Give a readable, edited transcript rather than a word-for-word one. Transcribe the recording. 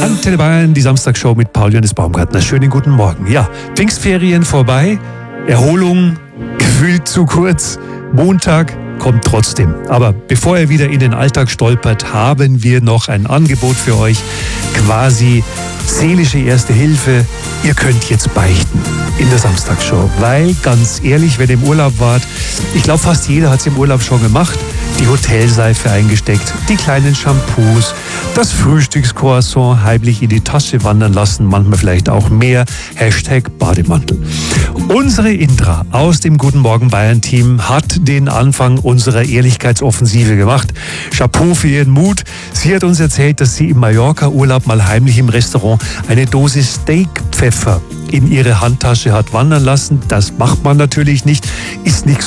Antenne Bayern, die Samstagshow mit Paul-Johannes Baumgartner. Schönen guten Morgen. Ja, Pfingstferien vorbei, Erholung gefühlt zu kurz, Montag kommt trotzdem. Aber bevor er wieder in den Alltag stolpert, haben wir noch ein Angebot für euch. Quasi seelische Erste Hilfe. Ihr könnt jetzt beichten in der Samstagsshow. Weil, ganz ehrlich, wenn ihr im Urlaub wart, ich glaube fast jeder hat es im Urlaub schon gemacht, die Hotelseife eingesteckt, die kleinen Shampoos, das Frühstückscroissant heimlich in die Tasche wandern lassen, manchmal vielleicht auch mehr. #Bademantel. Unsere Indra aus dem Guten Morgen Bayern Team hat den Anfang unserer Ehrlichkeitsoffensive gemacht. Chapeau für ihren Mut. Sie hat uns erzählt, dass sie im Mallorca-Urlaub mal heimlich im Restaurant eine Dose Steakpfeffer in ihre Handtasche hat wandern lassen. Das macht man natürlich nicht, ist nichts